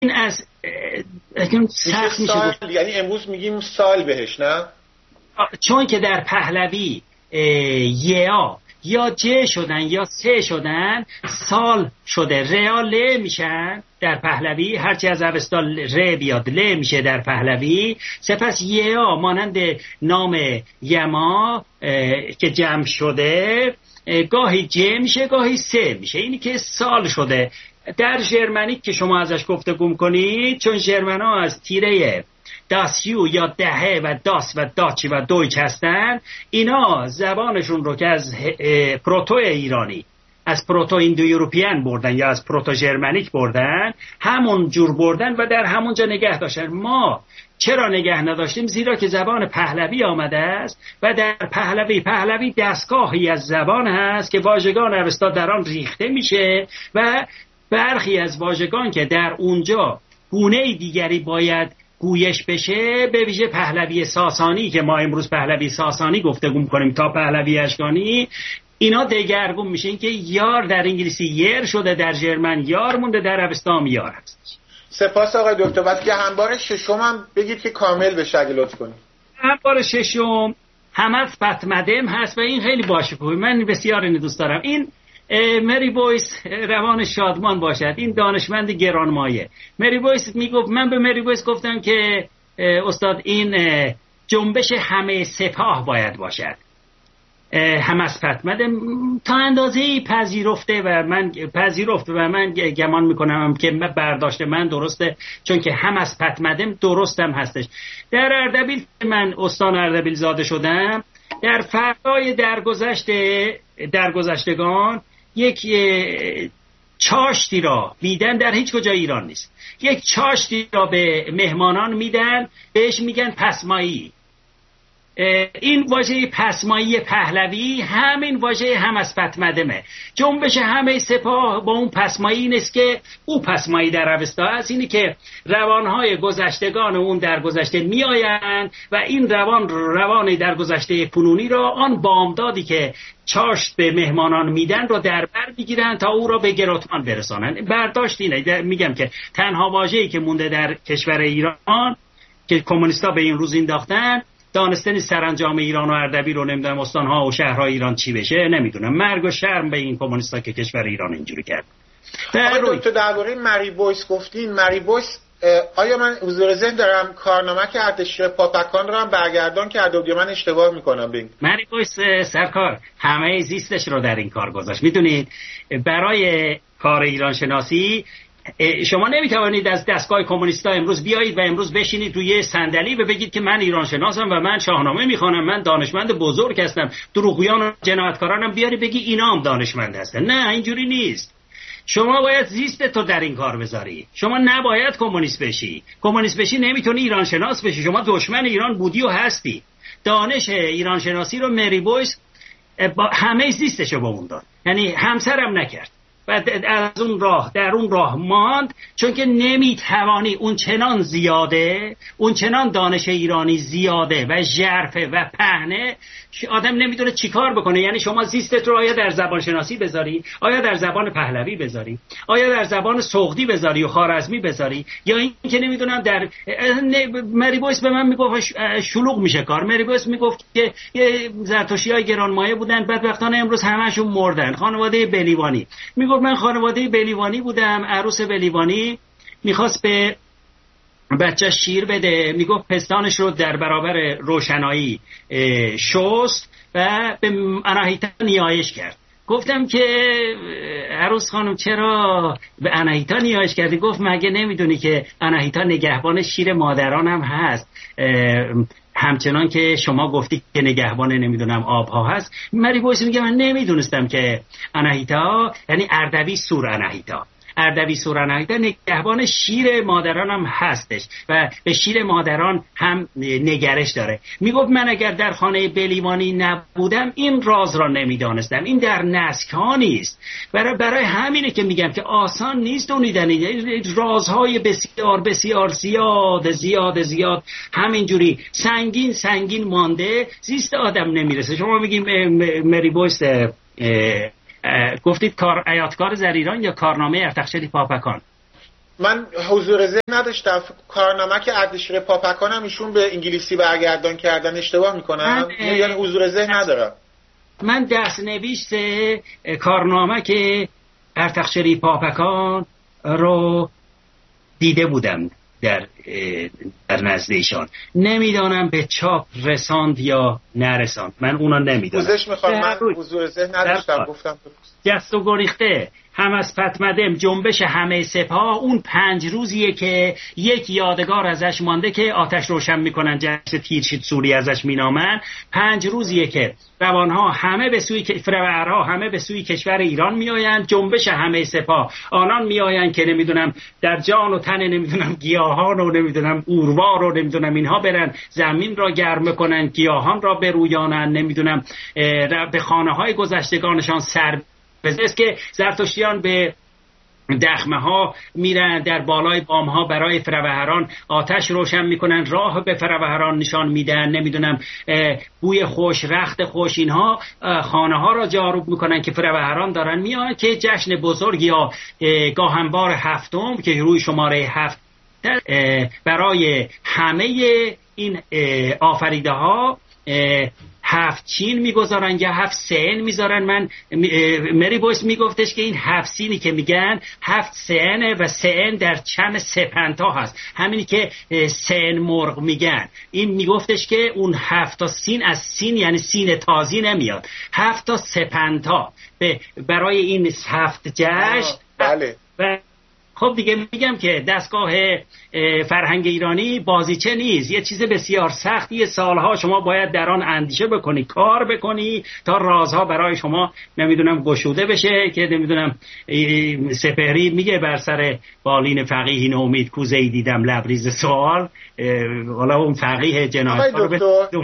از سخت میشه یعنی امروز میگیم سال بهش، نه؟ چون که در پهلوی یا ج شدن یا س شدن، سال شده. ریا ل میشن در پهلوی، هرچی از اوستا ر بیاد ل میشه در پهلوی. سپس یا مانند نام یما که جمع شده گاهی ج میشه گاهی س میشه، اینی که سال شده. در ژرمنیک که شما ازش گفتگو کنید، چون ژرمنا از تیره داسیو یا دهه و داس و داچ و دویچ هستن، اینا زبانشون رو که از پروتو ایرانی، از پروتو ایندو یوروپیان بردن یا از پروتو ژرمنیک بردن، همون جور بردن و در همونجا نگه داشتن. ما چرا نگه نداشتیم؟ زیرا که زبان پهلوی آمده است و در پهلوی دستگاهی از زبان هست که واژگان اوستا در آن ریخته میشه و برخی از واژگان که در اونجا گونه دیگری باید گویش بشه، به ویژه پهلوی ساسانی که ما امروز پهلوی ساسانی گفتگو می‌کنیم تا پهلوی اشکانی، اینا دگرگون میشه. این که یار در انگلیسی یر شده، در ژرمن یار مونده، در اوستا یار هست. سپاس آقای دکتر. بعد که همبار ششم هم بگید که کامل بشه اگه لطف کنید. همبار ششم همت پتمدم هست و این خیلی باشکوه، من بسیار اینو دوست دارم. این مری بویس، روان شادمان باشد، این دانشمند گرانمایه. مری بویس میگفت، من به مری بویس گفتم که استاد این جنبش همه سپاه باید باشد. همسپت تا اندازه‌ای پذیرفته و من گمان میکنم که برداشت من درسته، چون که همسپت مدم درستم هستش. در اردبیل من استان اردبیل زاده شدم، در فردای درگذشتگان یک چاشتی را میدن، در هیچ کجا ایران نیست، یک چاشتی را به مهمانان میدن، بهش میگن پسمایی. این واژه پسمایی پهلوی همین واژه همسپت مدمه. جنبش همه سپاه با اون پسمایی نیست که او پسمایی در اوستا است، اینی که روانهای گذشتگان اون در گذشته می آیند و این روان در گذشته کنونی را آن بامدادی که چاشت به مهمانان میدن رو در بر میگیرن تا او را به گروتمان برسانن. برداشت اینه، میگم که تنها واژه‌ای که مونده در کشور ایران که کمونیستا به این روز انداختن، دانستنی سرانجام ایران و اردبیل رو نمیدونم استانها و شهرهای ایران چی بشه نمیدونم. مرگ و شرم به این کمونیستا که کشور ایران اینجوری کرد. آقای دکتر درباره مری بویس گفتین، مری بویس آیا من حضور ذهن دارم کارنامه که ارتش پاپکان رو هم برگردان کرده و من اشتباه میکنم؟ ببین مری بویس سرکار همه زیستش رو در این کار گذاشت. میدونید برای کار ایران شناسی شما نمیتوانید از دستگاه کمونیستا امروز بیایید و امروز بشینید روی صندلی و بگید که من ایران شناسم و من شاهنامه میخوانم، من دانشمند بزرگ هستم، دروغگویان و جنایتکارانم بیاری بگی اینا هم دانشمند هستن. نه، اینجوری نیست. شما باید زیست تو در این کار بذاری. شما نباید کمونیست بشی. کمونیست بشی نمیتونی ایران شناس بشی. شما دشمن ایران بودی و هستی. دانش ایران شناسی رو مری بویس همه زیستشو با اون داد، یعنی همسرم نکرد و از اون راه در اون راه ماند، چون که نمیتوانی اون چنان زیاده، اون چنان دانش ایرانی زیاده و ژرفه و پهنه که آدم نمیدونه چیکار بکنه. یعنی شما زیستت رو آیا در زبان شناسی بذاری، آیا در زبان پهلوی بذاری، آیا در زبان سغدی بذاری و خوارزمی بذاری، یا این که نمیدونم در مری بویس به من میگفت شلوغ میشه کار. مری بویس میگفت که زرتشتی‌های گرانمایه بودن، بدبختانه امروز همه‌شون مردن. خانواده بلیوانی میگفت من خانواده بلیوانی بودم، عروس بلیوانی میخواست به بچه شیر بده، میگفت پستانش رو در برابر روشنایی شست و به آناهیتا نیایش کرد. گفتم که عروس خانم چرا به آناهیتا نیایش کردی؟ گفت مگه نمیدونی که آناهیتا نگهبان شیر مادران هم هست، همچنان که شما گفتی که نگهبان نمیدونم آبها هست. مری بویس میگه من نمیدونستم که آناهیتا یعنی اردبی سور آناهیتا، اردبی سور آناهیتا نگهبان شیر مادران هم هستش و به شیر مادران هم نگرش داره. میگفت من اگر در خانه بلیوانی نبودم این راز را نمیدانستم. این در نسک ها نیست. برای همینه که میگم که آسان نیست دونیدن رازهای بسیار بسیار زیاد همینجوری سنگین مانده، زیست آدم نمیرسه. شما میگیم مری بویس گفتید عیادکار زریران یا کارنامه ارتخشدی پاپکان؟ من حضور ذهن نداشتم. کارنامه که اردشیر پاپکان هم ایشون به انگلیسی برگردان کردن، اشتباه میکنم؟ یعنی حضور ذهن ندارم. من دست‌نویس کارنامه که ارتخشری پاپکان رو دیده بودم در نزد ایشان. نمیدانم به چاپ رساند یا نرساند، من اونا نمیدانم. پوزش میخوام، من حضور ذهن نداشتم، گفتم جست و گریخته هم از پتمدم جنبش همه سپاه، اون 5 روزیه که یک یادگار ازش مانده که آتش روشن میکنن، جشن تیرشید سوری ازش مینامن. 5 روزیه که روانها همه به سوی فرورها همه به سوی کشور ایران میآیند. جنبش همه سپاه آنان میآیند که نمیدونم در جان و تن نمیدونم گیاهان و نمیدونم اوروار و نمیدونم اینها برن زمین را گرم کنن، گیاهان را برویانن، نمیدونم به خانه های گذشتگانشان سر بزنست که زرتشتیان به دخمه ها میرن، در بالای بام ها برای فروهران آتش روشن میکنن، راه به فروهران نشان میدن، نمیدونم بوی خوش، رخت خوش، اینها خانه ها را جاروب میکنن که فروهران دارن میان که جشن بزرگ یا گاهنبار هفتم که روی شماره 7 برای همه این آفریده ها 7 چین میگذارن یا 7 سین میذارن. من مری بویس میگفتش که این 7 سینی که میگن 7 سین و سین در چم سپنتا هست، همینی که سین مرغ میگن. این میگفتش که اون 7 تا سین از سین یعنی سین تازی نمیاد، 7 تا سپنتا برای این 7 جشن. بله. و خب دیگه میگم که دستگاه فرهنگ ایرانی بازیچه نیست، یه چیز بسیار سختیه. سالها شما باید در آن اندیشه بکنی، کار بکنی تا رازها برای شما نمیدونم گشوده بشه. که نمیدونم سپهری میگه بر سر بالین فقیه نومید کوزه‌ای دیدم لبریز سوال. حالا اون فقیه جنایتکار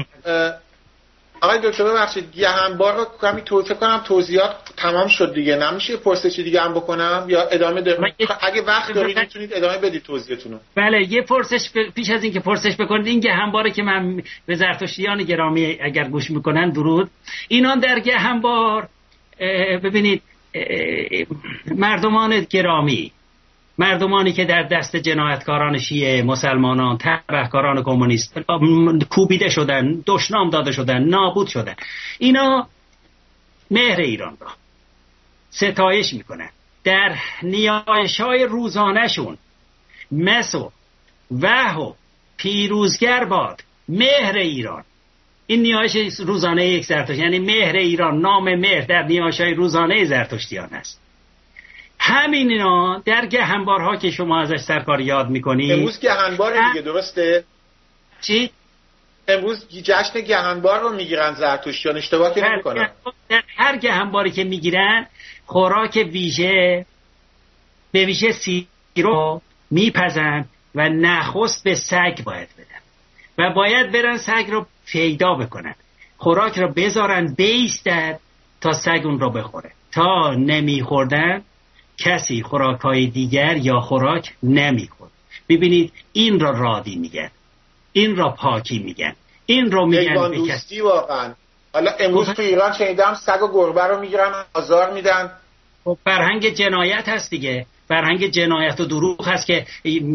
آقای دکتر ببخشید، گهنبار رو کمی فکر کنم توضیحات تمام شد دیگه، نمیشه پرسشی دیگه هم بکنم یا ادامه اگه وقت دارید میتونید ادامه بدید توضیحتونو. بله، یه پرسش پیش از اینکه پرسش بکنید، این گهنباری که من به زرتشتیان گرامی اگر گوش میکنن درود، اینان در گهنبار ببینید مردمان گرامی، مردمانی که در دست جنایتکاران شیعه، مسلمانان، تبهکاران کمونیست کوبیده شدن، دشنام داده شدن، نابود شدن، اینا مهر ایران را ستایش میکنن. در نیایش‌های روزانه‌شون مسو و پیروزگر باد مهر ایران. این نیایش روزانه یک زرتشت یعنی مهر ایران، نام مهر در نیایش‌های روزانه زرتشتیان است. همین اینا در گهنبارها که شما ازش سرکار یاد میکنید. امروز گهنبار دیگه، درسته؟ چی؟ امروز جشن گهنبار رو میگیرن زرتشتیان، اشتباه که نمیکنن. در هر گهنباری که میگیرن خوراک ویژه به ویژه سیر رو میپزن و نخست به سگ باید بدن و باید برن سگ رو پیدا بکنن، خوراک رو بذارن بیستد تا سگ اون رو بخوره. تا نمیخوردن کسی خوراک‌های دیگر یا خوراک نمی‌خورد. ببینید این را رادی میگن، این را پاکی میگن، این رو میگن به کسی. واقعا حالا امروز تو ایران شنیدم سگ و گربه رو میگیرن آزار میدن. خب فرهنگ جنایت هست دیگه، فرهنگ جنایت و دروغ هست که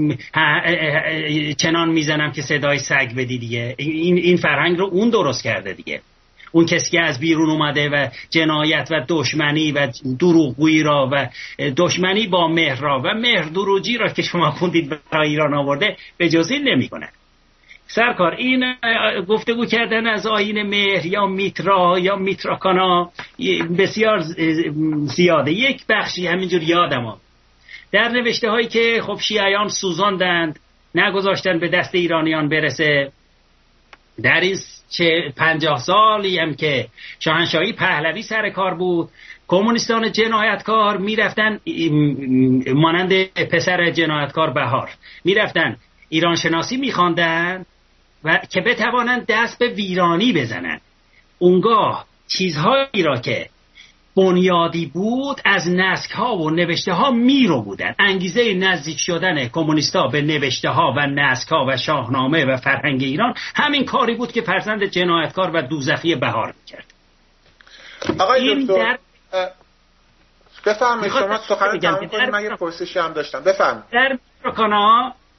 چنان میزنم که صدای سگ بدی دیگه. این فرهنگ رو اون درست کرده دیگه. اون کسی که از بیرون اومده و جنایت و دشمنی و دروغگویی را و دشمنی با مهر را و مهر دروغی را که شما خوندید برای ایران آورده به جز این نمی‌کنه. سرکار این گفتگو کردن از آیین مهر یا میترا یا میتراکانا بسیار زیاده. یک بخشی همینجور یادم در نوشته هایی که خب شیعیان سوزاندند، نگذاشتن به دست ایرانیان برسه. در این 50 سالی هم که شاهنشاهی پهلوی سر کار بود، کمونیستان جنایتکار میرفتن مانند پسر جنایتکار بهار میرفتن ایران شناسی میخواندن و که بتوانند دست به ویرانی بزنن. اونگاه چیزهایی را که بنیادی بود از نسک‌ها و نوشته‌ها میرو بودن. انگیزه نزدیک شدن کمونیستا به نوشته‌ها و نسک‌ها و شاهنامه و فرهنگ ایران همین کاری بود که فرزند جنایتکار و دوزخی بهار می‌کرد. آقای دکتر بفرمایید شما سخن تمام کنید. من یه پرسشی هم داشتم. بفرمایید. در میتروکانا